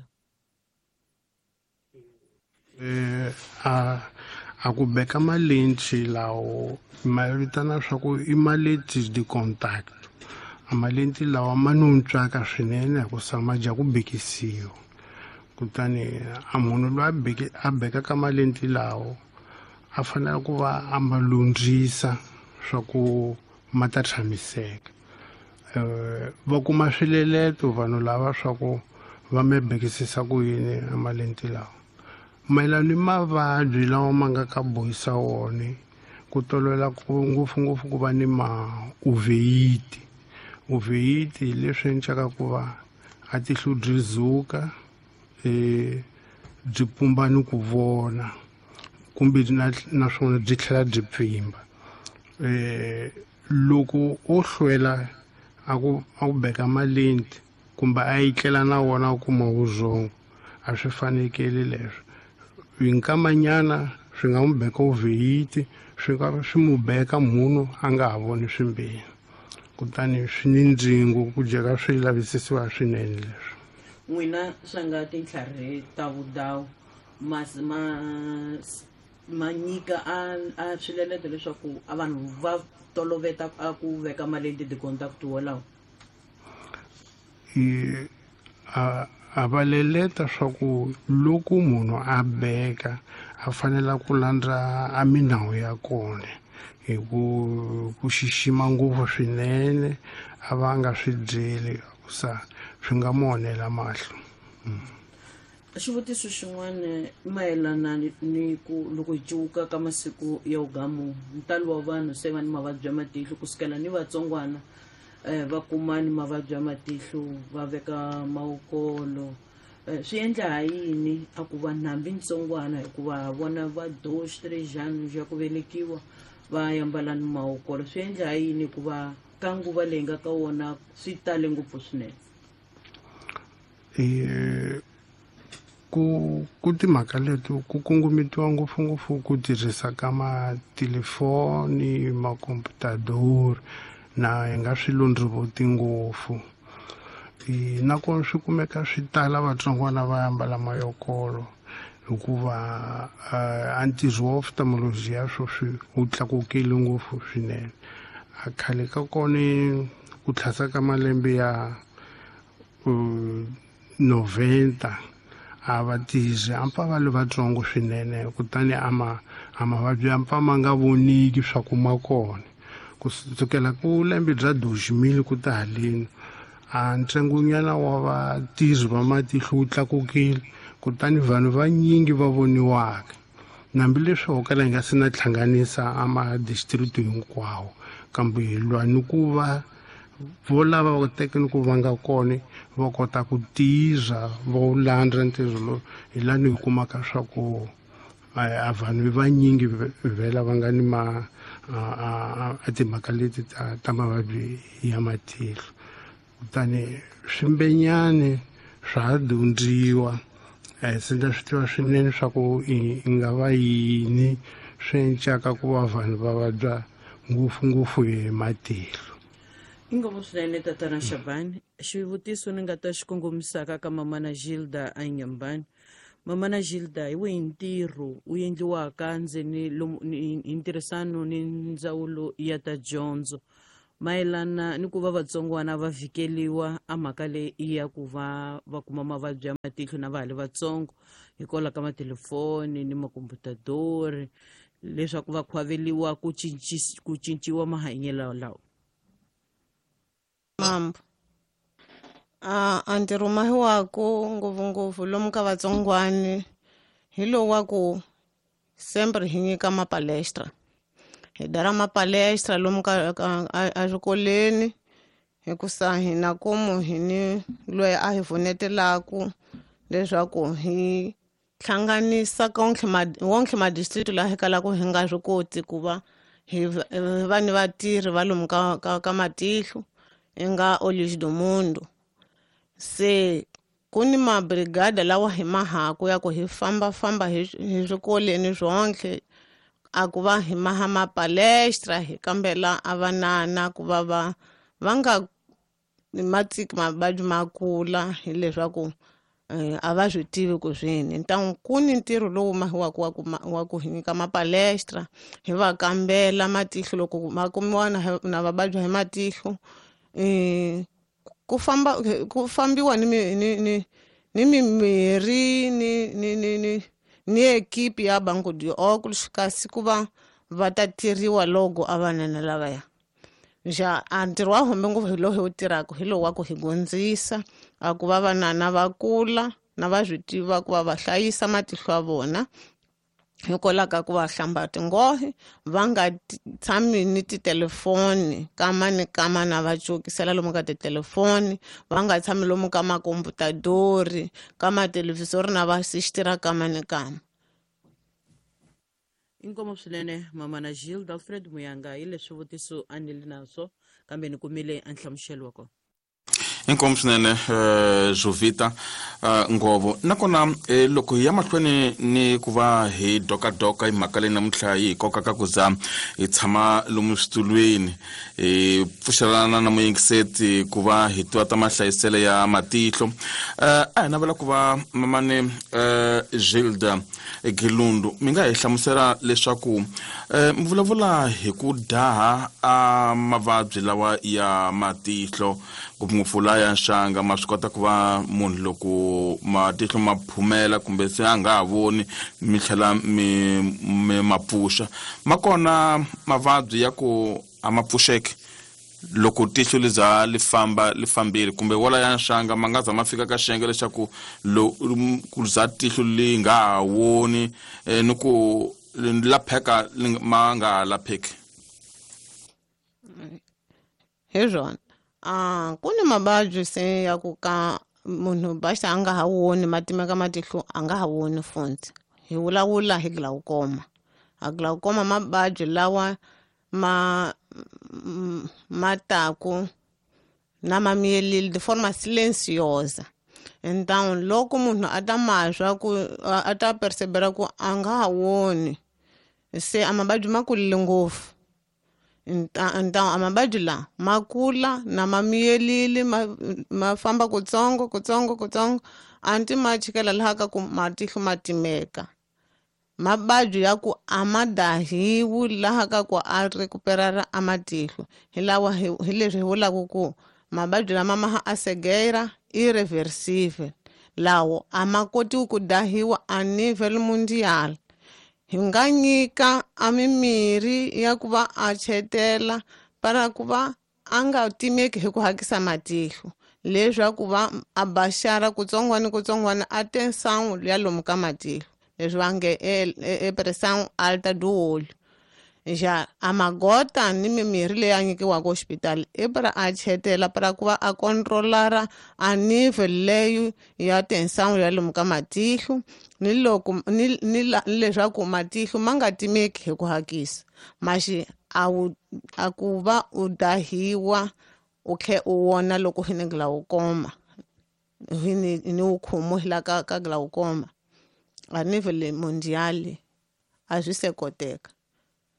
a ku beka malenti lawo ma vitana swa ku i malenti de contact. A malenti lawa ma nuntswaka swinene hikusa ma dya ku bekisiwa kutani a munhu loyi a bekaka malenti lawo a fanele ku va a ma lundzisa swa ku ma ta tshamiseka. Va kuma swileleto vanhu lava swa ku va me bekisisa ku yini a malenti lawa mayelana ni mavabyi lawa ma nga ka bohisa wona ku tolovela ku ngopfungopfu ku va ni uveyiti. Uveyiti leswi endlaka ku va a tihlo byi dzuka byi pumba ni ku vona kumbe naswona byi tlhela byi pfimba. Loko o hlwela a ku beka malenti kumbe a yitlela na wona a kuma vuzongo a swi fanekele leswo hi nkamanyana swi nga n'wi beka uveyiti swi mu beka munhu a nga ha voni swimbirhi kutani swi ni ndzingo ku jeka swi lavisisiwa swinene leswo. n'wina swa nga tintlhari ta vudawu ma nyika a swileleto leswaku a vanhu va toloveta ku veka malenti de contact wolawo a va leleta swa ku loko munhu a beka a fanele ku landza a minawu ya kona hi ku xixima ngopfu swinene a va nga swi byeli kusa swi nga mu onhela mahlo. xivutiso xin'wana mayelana ni ku loko hi civuka ka masiku ya ugamu ntalo wa vanhu se va ni mavabyi ya matihlo kusukela ni vatsongwana va kuma ni mavabyi ya matihlo va veka mawokolo swi endla ha yini a ku va hambi ntsongwana hikuva vona va do 3 anos ya ku velekiwa va yambala ni mawokolo swi endla ha yini hikuva ka nguva leyi nga ka wona swi tale ngopfu swinene. Ku timhaka leti ku kongometiwa ngopfungopfu ku tirhisa ka matelefoni makomputadori na hi nga swi londrivoti ngopfu nakona swi kumeka swi tala vatsongwana va ambala mayokolo hikuva a ntirho wa ophthalmology ya swo swi wu tlakukile ngopfu swinene. A khale ka kona ku tlhasa ka malembe ya 90 a vatirhi ampa va le vatsongo swinene kutani a mavabyi ampa ma nga voniki swa ku ma kona kusukela ku lembe bya 2000 ku ta haleni a ntsengonyana wa vatirhi va matihlo wu tlakukile kutani vanhu vanyingi va voniwaka nambileswi ho kala hi nga se na hlanganisa a madistrict hinkwawo kambe hi lwa ni ku va vo lava va tekeni ku va nga kona va kota ku tirha vo landza ntirho lowu hi lani hi kumaka swa ku a vanhu vanyingi vhela va nga ni timhaka leti ta mavabyi ya matihlo kutani swimbenyani swa dyondziwa se ndza swi tiva swinene swa ku i nga va yini swi endlaka ku va vanhu va vabya ngopfungopfu hi matihlo. Inkomo swinene tatana Shabani. Xivutiso ni nga ta xi kongomisaka ka mamana Gilda Anyambani. Mamana Gilda, hi wihi ntirho wu endliwaka ndzeni hi ntirhisano ni ndzawulo ya ta dyondzo mayelana ni ku va vatsongwana va vhikeliwa a mhaka leyi ya ku va kuma mavabyi ya matihlo na va ha ri vatsongo hikwalaho ka matelefoni ni makomputadori leswaku va khwaveliwa ku cinciwa mahanyelo lawa? Mambo a ntirho mahiwaku ngopfungopfu lomu ka vatsongwani hi lowu wa ku sempre hi nyika mapalestra, hi dara mapalestra lomu ka eswikolweni hikusa hi na komu hi ni loyi a hi pfunetelaku leswaku hi hlanganisa wonke madistrict laha hi kalaku hi nga swi koti ku va hi va ni vatirhi va lomu ka matihlo i nga Olhos do Mundo. Se ku ni mabrigada lawa hi mahaku ya ku hi famba hi swikoleni zwonke a ku va hi maha mapalestra hi kambela a vanana ku va nga matsiki mavabyi ma kula hi leswaku a va swi tivi ku swini. Ku ni ntirho lowu mahiwaku wa ku hi nyika mapalestra hi va kambela matihlo loko ma kumiwa na vavabyi hi matihlo. Ku fambiwa ni mimirhi ni ekipi ya Banco de Óculos kasi ku va ta tiriwa logo a vanana lavaya. A ntirho wa hombe ngopfu hi lowu hi wu tirhaka hi lowu wa ku hi gondzisa a ku va vanana va kula na va swi tiva ku va va hlayisa matihlo ya vona hikwalaho ka ku va hlamba tingohe va nga tshami ni titelefoni kama ni kama na va cukisela lomu ka titelefoni, va nga tshami lomu ka makomputadori ka matelevisori na va sistira kama ni kama. Inkomo swinene mamana Gilda Alfred Muyanga hi leswi vutiso a ni li naswo kambe ni kumile a nhlamuselo wa kona. Inkomo swinene Jovita Ngovo nakona loko hi ya mahlweni ni ku va hi dokadoka hi mhaka leyi namuntlha hi kokaka ku za hi tshama lomu switulweni hi pfuxelana na muyingiseti ku va hi tiva ta mahlayiselo ya matihlo. A hi navela ku va mamane Gilda Gilundu mi nga hi hlamusela leswaku mi vulavula hi ku daha a mavabyi lawa ya matihlo ngopfungopfu la ya nxanga ma swi kota ku va munhu loko matihlo ma phumela kumbe se a nga ha voni mi tlhela mi mapfuxa ma kona mavabyi ya ku a ma pfuxeki loko tihlo li za li fambile kumbe wala ya nxanga ma nga za ma fika ka xiyenge leswaku ku za tihlo li nga ha voni ni ku lapheka ma nga ha lapheki? Hi swona ku ni mavabyi se ya ku ka munhu basta a nga ha woni matimeka matihlo a nga ha woni futhi hi vulavula hi glaucoma. A glaucoma mavabyi lawa mataku na mamiyelile de forma silenciosa. Então loko munhu a ta mazwa ku a ta percebera ku a nga ha woni se a mavabyi ma kulile ngopfu. Então a mavabyi la ma kula na mamiyelile ma famba kutsongo anti ma chikela laha ka ku matihlo ma timeka. Mavabyi ya ku a ma dahiwi laha ka ku a recuperara a matihlo hi leswi hi vulaka ku mavabyi lama ma a cegueira irreversible lawo a ma kotiwi ku dahiwa a nivel mundial. Hi nga nyika a mimirhi ya ku va a chetela para ku va a nga timeki hi ku hakisa matihlo leswaku va a baxara kutsongwana a tensangu ya lomu ka matihlo leswi va nge pressão alta do olho. A magota ni mimirhi leyi a nyikiwaka hospital i para a chetela para ku va a controlara a nivel leyi ya tensangu ya lomu ka matihlo ni loko ni leswaku matihlo ma nga timeki hi ku hakisa maxi a ku va u dahiwa u tlhe u wona loko hi ni glaucoma ni wu khomo hi la ka glaucoma a nivel mondial a swi se koteka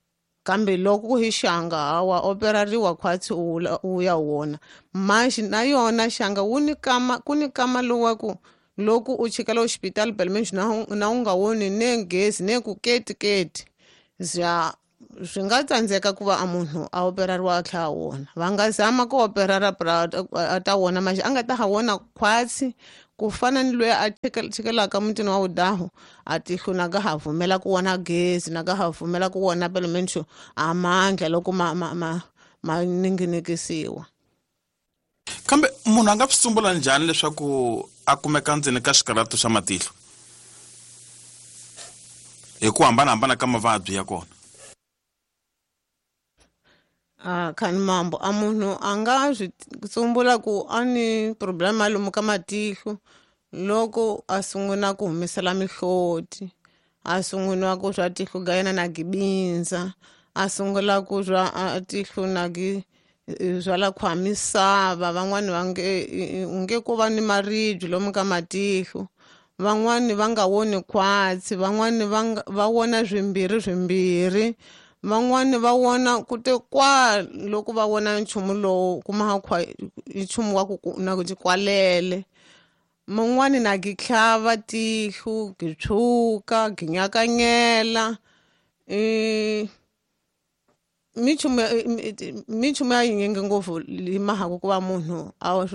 kambe loko hi xanga wa operariwa khwatsi u ya wona mashi na yona xanga ku ni kama lowaku loko u chikela hospital pelmenx na u nga woni ne gezi ne ku keti swi nga tsandzeka ku va a munhu a operariwa a tlhela wona va nga zama ku operara a ta wona mashi a nga ta ha wona khwatsi ku fana ni loyi a chikelaka mutini wa wudahu a tihlo na nga ha vhumela ku wona gezi na nga ha vhumela ku wona pelmenxo a mandla loko ma ninginikisiwa. Kambe munhu a nga swi tumbula njhani leswaku a kumeka ndzeni ka xikarhatu xa matihlo hi ku hambanahambana ka mavabyi ya kona? Khani mambo a munhu a nga swi tsumbula ku a ni problem ya lomu ka matihlo loko a sungula ku humesela mihloti, a sungula ku swa tihlo ga yena na gibindza, a sungula ku swa tihlo na swa la khwa misava, van'wani u nge ku va ni maribye lomu ka matihlo, van'wani va nga woni khwatsi, van'wani va wona swimbirhi, van'wani va wona ku te loko va wona nchumu lowu kuma nchumu wa ku na ku kwalele, man'wani na gi tlhava tihlo, gi tshuka, gi nyakanyela minchumu ya yinyingi ngopfu yi mahaku ku va munhu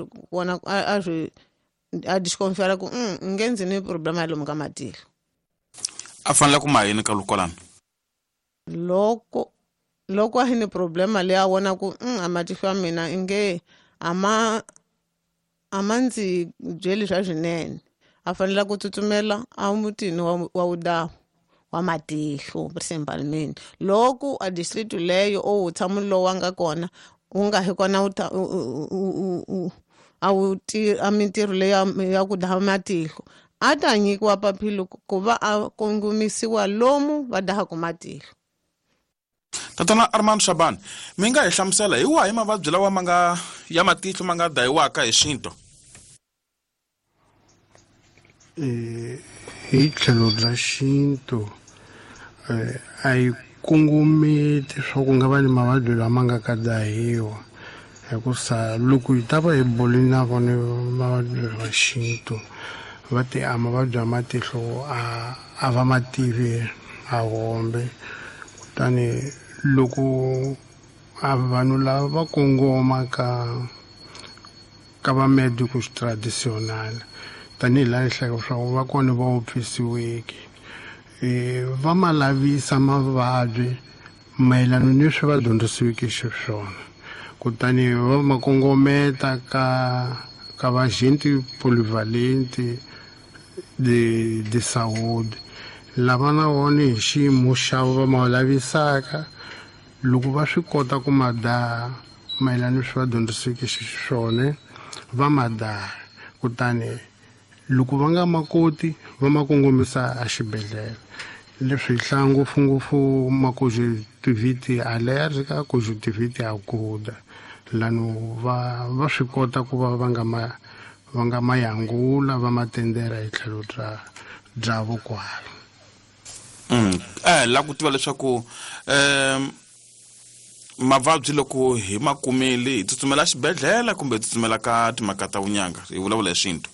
a disconfera ku nge ndzi ni problem ya lomu ka matihlo. A fanele ku ma yini ka kwalano? Loko a hi ni problema leyi a vona ku a matihlo ya mina inge a ma ndzi byeli swa swinene, a fanele ku tsutsumela a mutini wa wudahu wa matihlo Mpalameni. Loko a district leyo o tshama lowu a nga kona u nga hi kona a mintirho leyi ya ku daha matihlo, a ta nyikiwa papila ku va a kongomisiwa lomu va dahaka matihlo. Tatana Armand Shaban, mi nga hi hlamusela hi wahi mavabyi lawa ya matihlo ma nga dahiwaka hi xinto? Hi tlhelo ra xintu a yi kongometi swa ku nga va ni mavabyi lama nga ka dahiwa, hikusa loko hi ta va hi bolini na vona mavabyi va xintu va te a mavabyi ya matihlo a va ma tivi a hombe, kutani loko vanhu lava va kongoma ka va medicus traditional tanihi laha hleka swa va kona va opisiweke va ma lavisa mavabyi mayelana ni swi va dyondzisiweke xiswona, kutani va ma kongometa ka vagenti polyvalenti de saúde lava na vona hi xiyimo xa va ma lavisaka. Loko va swi kota ku ma daha mayelana ni swi va dyondzisiweke xiswona va ma daha, kutani loko va nga ma koti va ma kongomisa a xibedhlele. Leswi hi hlaya ngopfungopfu ma-conjunctivite allergica, conjunctivite aguda, lano va swi kota ku va nga ma yangula va ma tendera hi tlhelo bya vukwalo. La ku tiva leswaku mavabyi loko hi ma kumeli hi tsutsumela xibedhlele kumbe hi tsutsumela ka timhaka ta vunyanga hi vulavula hi xintu?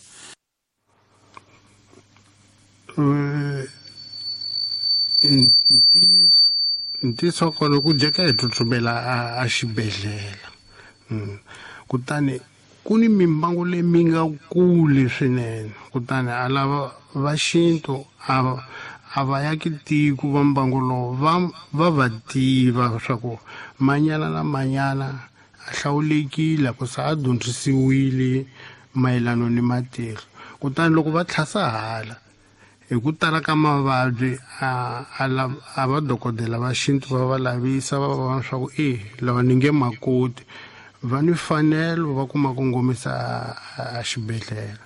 Ntiso kona ku jeka hi tsutsumela a xibedhlele, kutani ku ni mimbangu leyi mi nga kule swinene, kutani a lava va xintu a va yaki tiko va mbangu lowu va tiva swa ku manyana na manyana a hlawulekile ku sa a dyondzisiwile mayelana ni matihlo, kutani loko va tlhasa hala hi ku tala ka mavabyi a va dokodela va xintu va lavisa va vona swa ku lava ni nge makoti va ni mfanelo va ku ma kongomisa a xibedhlele.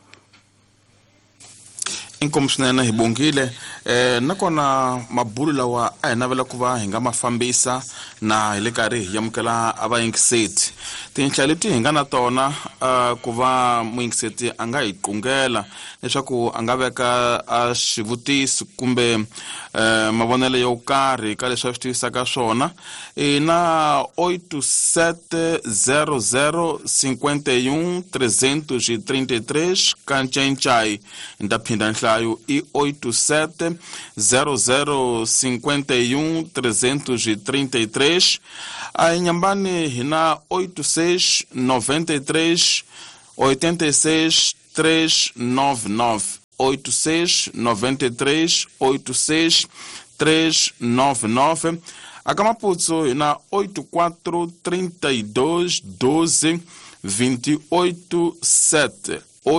Inkomu swinene hi bongile nakona mabulo lawa a hi navela ku va hi nga ma fambisa na hi le karhi hi amukela a vayingiseti tinhla leti hi nga na tona ku va muingiseti a nga hi qungela leswaku a nga veka swivutiso kumbe mavonelo yo karhi ka leswi a swi tivisaka swona na 870051 333 ka Ncai ni ta phinda nhlayo i 870051 333 a Inhambane hi na 8693 86 399 8693 86 399 a ka Maputo hi na 8432 12 28 7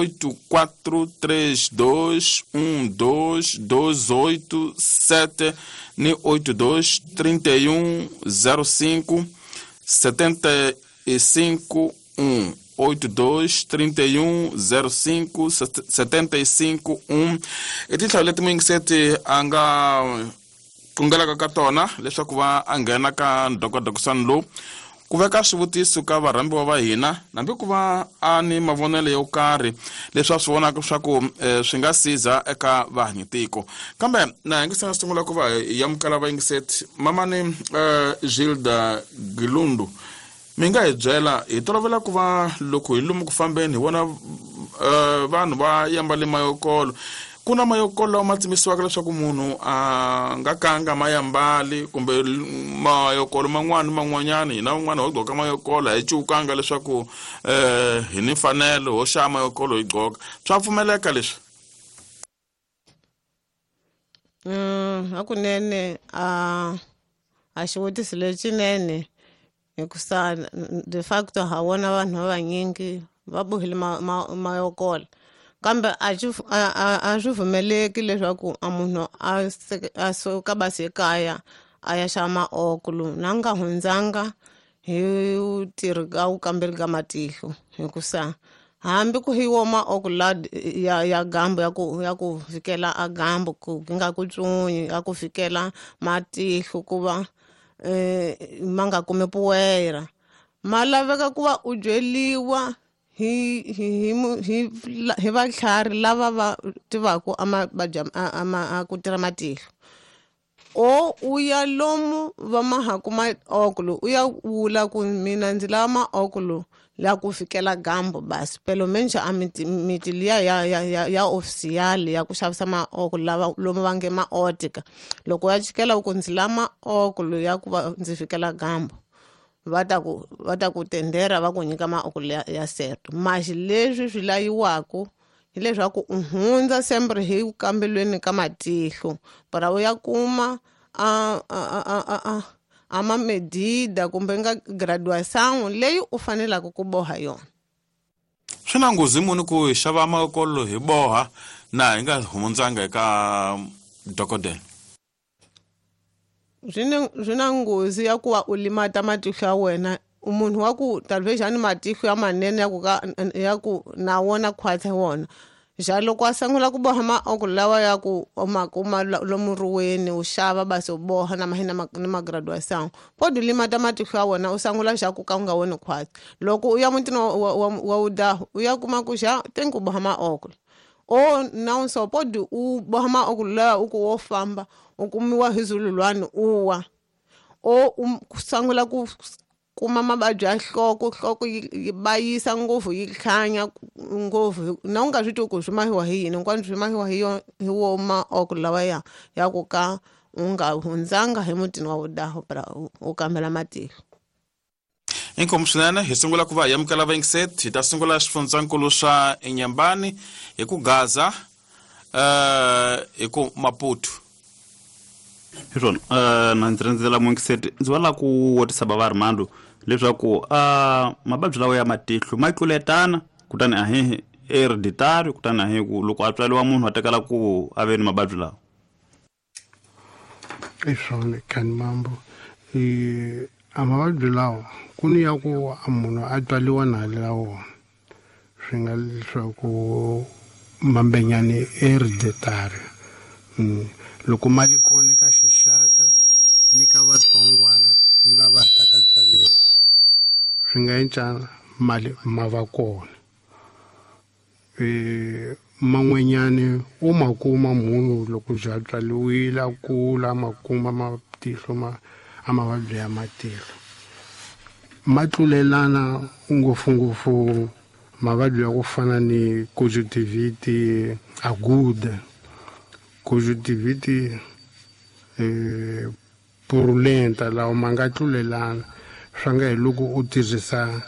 8432 12 28 7 ni 82 31 05 75 1 82 31 05 75 1 i tinhlayo leti muingiseti a nga qungelaka ka tona leswaku va a nghena ka ndokodokisani lowu ku veka swivutiso ka varhambiwa va hina nambi ku va a ni mavonelo yo karhi leswi a swi vonaka swa ku swi nga siza eka vahanyitiko kambe na hi nge se sungula ku va hi amukela vayingiseti mamani Gilda Gilundu mi nga hi byela hi tolovela ku va loko hi lomu ku fambeni hi vona vanhu va yambale mayokolo ku na mayokolo lawa ma tsimisiwaka leswaku munhu a nga kanga mayambali kumbe mayokolo man'wanyana hina un'wana ho gqoka mayokolo hi ciwukanga leswaku hi ni mfanelo ho xava mayokolo hi gqoka swa pfumeleka leswi hakunene a xivutiso lecinene hikusa de facto ha vona vanhu va vanyingi va bohile mayokolo kambe a swi pfumeleki leswaku a munhu a suka basi ekaya a ya xava maokolo na nga hundzanga hi tirhi ka vukamberi ka matihlo hikusa hambi ku hi wo maokolo ya gambo ya ku fikela a gambo ku nga ku tsunyi ya ku fikela matihlo ku va ma nga kumi puwera ma laveka ku va u byeliwa hi vatlhari lava va tivaku a ku tirha matihlo o u ya lomu va mahaku maokolo u ya vula ku mina ndzi lava maokolo la ku fikela gambo basi pelo menxa a miti liya ya official ya ku xavisa maokolo lava lomu va nge maotika loko ya chikela ku ndzi lava maokolo ya ku va ndzi fikela gambo va ta ku tendera va ku nyika maokolo ya seto maxi leswi swi layiwaku hi leswaku u hundza sempre hi kambelweni ka matihlo para u ya kuma a mamedida kumbe nga graduation leyi u fanelaka ku boha yona swi na nghozi muni ku hi xava mayokolo hi boha na hi nga humundzanga eka dokodela swi na nghozi ya ku va u limata matihlo ya wena munhu wa ku talvexani matihlo ya manene ya ku na wona khwatsa wona ja loko a sungula ku boha maokolo lawa ya ku makuma lomu riweni u xava basi u boha na mahina ni magraduation podi limata matihlo ya wena u sungula xa ku ka u nga woni khwatsa loko u ya mutini wa udaho u ya kuma ku xa tenku boha maokolo o na so podi u boha maokolo lawa u ku wo famba u kumiwa hi zululwana uwa o sungula ku kuma mavabyi ya nhloko yi bayisa ngopfu yi hlanya ngopfu na u nga swi tivi ku swi mahiwa hi yini hinkwani swi mahiwa hi wo maokolo lawa ya ku ka u nga hundzanga hi mutini wa udaho para u kambela matihlo inkomu swinene hi sungula ku va hi amukela vayingiseti hi ta sungula xifundzankulu swa Inhambane hi ku Gaza hi ku Maputo hi swona na ndzi rindzela muingiseti ndzi va la ku wotisa Babarimando leswaku mababyi lawa ya matihlo ma tluletana kutani a hi hereditary kutani a hi ku loko a tswaliwa munhu a tekela ku a ve ni mababyi lawa swona khani mambo a mavabyi lawa ku ni ya ku a munhu a tswaliwa na lawo swi nga leswaku mambenyani hereditary loko mali kona ka xixaka ni ka vatsongwana ni lava taka tswaliwa swi nga endla mali ma va kona man'wenyani u ma kuma munhu loko byi a tswaliwile a kula ma kuma matihlo a mavabyi ya matihlo ma tlulelana ngopfungopfu mavabyi ya ku fana ni conjunctivitis aguda conjunctivitis purulenta lawa ma nga tlulelana swa nga hi loko u tirhisa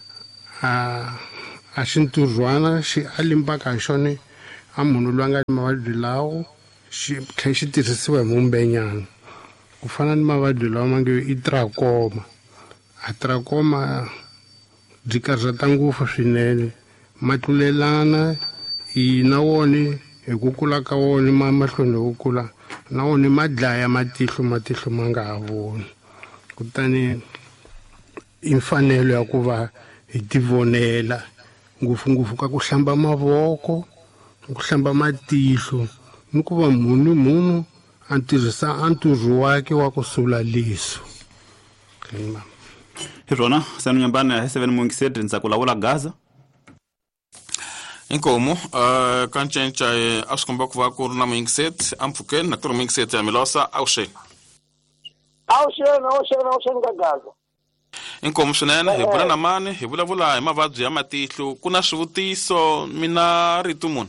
a xinturhwana a limbaka hi xona a munhu loyi a nga ni mavabyi lawo xi tlhela xi tirhisiwa hi mumbenyana ku fana ni mavabyi lawa ma nge i trachoma a trachoma byi karhata ngopfu swinene ma tlulelana na wona hi ku kula ka wona mahlweni hi ku kula na wona ma dlaya matihlo ma nga ha voni kutani i mfanelo ya ku va hi tivonela ngopfungopfu ka ku hlamba mavoko ku hlamba matihlo ni ku va munhu a tirhisa anturhu wake wa ku sula liso hi rona sanu Nyambane hi 7 Mungiseti ndza ku lawula Gaza inkomo kan cenca a swi komba ku va ku ri na Mungiseti a mpfhukeni na ku ri Mungiseti ya Milosa avuxeni ka Gaza inkomo swinene hi vula na mani hi vulavula hi mavabyi ya matihlo ku na swivutiso mina rito munhu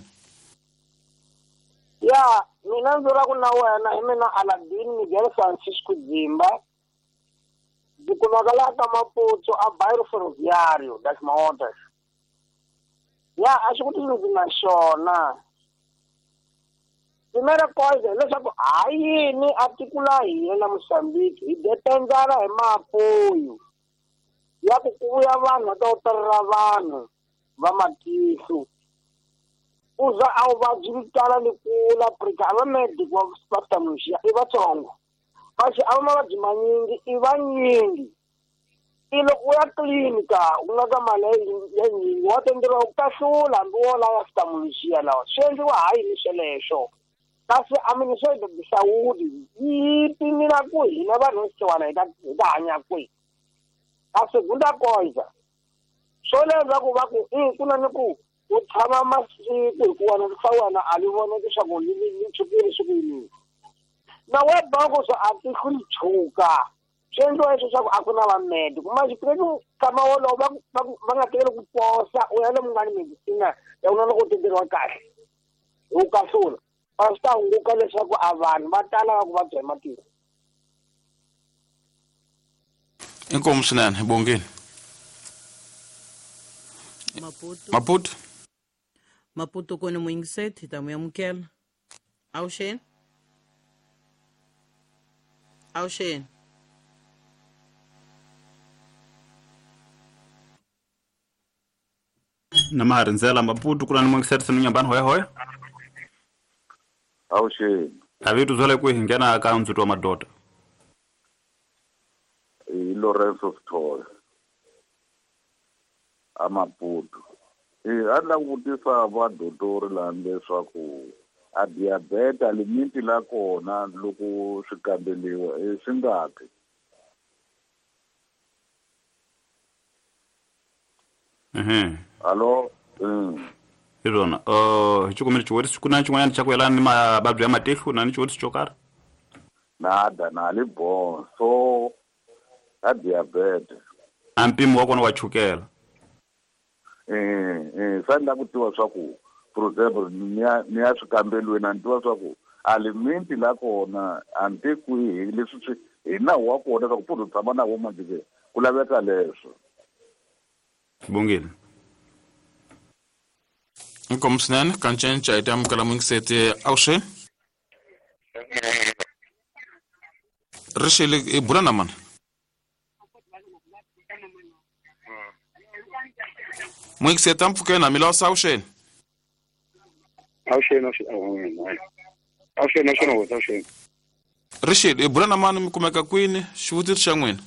ya mina ndzi ra ku na wena hi mina Aladin Miguel Francisco Dzimba ndzi kumaka laha ka Maputsu a Bairro Ferroviario das Motas ya a xivutiso ndzi na xona primera coisa hileswaku hayini a tiko la hina na Mozambique hi dependana hi maapoyo ya ku vuya vanhu va ta operera vanhu va matihlo uza a vuvabyi vitala ni kula prika a va medic wa ophthalmology i vatsongo kasi a va mavabyi manyingi i vanyingi i loko u ya tlinika u nga ka mali lenyingi wa tenderiwa ku kahlula hambi wola ya ophthalmology lawa swi endliwa hayi ni sweleswo kasi administration of the Saudi yi pimina ku hina vanhu va hi ta hanya kwihi a segunda coisa swo lenza ku va ku ku na ni ku u tshama masiku hikuva na hlawuna a li vona leswaku ni chukile swi kuyini na webbank so a ti tshuka swi endliwa leswaku a ku na vamedi kuma xikreti kama wolowo va nga tekeli ku posa u ya lomu nga ni medicina ya ku na loko u tenderiwa kahle u kahlula a swi ta hunguka leswaku a vanhu va tala va ku vabya hi matihlo inkomo swinene bongeni Maputo kone Mungiseti ta mu amukela avuxeni na maharindzela Maputo kuna ni Mungiseti sanu Nyambane hoya avuxeni avitu zwale ku hi nghena ka ndzito wa madoda Lorenzo Story a Maputo a ni la ku vutisa vadotori laha leswaku a diabete limiti la kona loko swi kambeliwa swi ngaki alo hi rona hi cikumeli ciwotisi ku na cin'wanyana xa ku yelana ni mavabyi ya matihlo na ni ciwotisi co karhi nada na li bon so a diabete a mpimo wa kona wa chukela swa ni la ku tiva swa ku for example ni ya swi kambeliweni a ni tiva swa ku a limiti la kona a ni te kwihi leswi swi hi nawu wa kona swa ku futhi u tshama na vo manjike ku laveka leswo bongeni inkomo swinene kan cenca hi ti amukela Mungiseti avuxeni rixile i bula na mani Mungiseti a mpfhukeni na Milosa avuxeni avuxeni rixile i bula na mani mi kumeka kwini xivutiso xa n'wina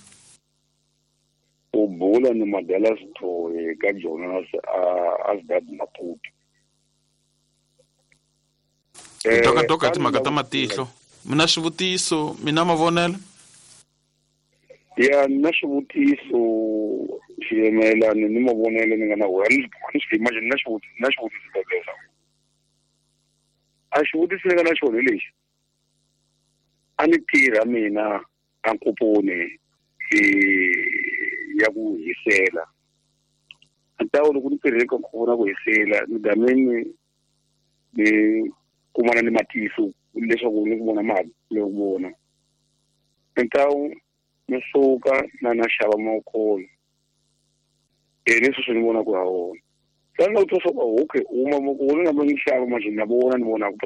u bula ni Madela Sithole ka Jonas Asdad Maputo toka hi timhaka ta matihlo mina swivutiso mina mavonelo ya na swivutiso xiyemelani ni mavonelo ni nga na wona ni swi imagine na swivutiso leswo a xivutiso ni nga na xona lexi a ni tirha mina a nkoponi ya ku hisela antawo loko ni tirhile ka nkhuvo na ku hisela ni gameni ni kumana ni matiso leswaku ni ku vona mali leyo vona antawo ni suka na xava mawukolo leswi swi ni vona ku ha wona sani na ku twa swa ku okay uma mawukolo ni nga ma ni xava manje na vona ni vona ku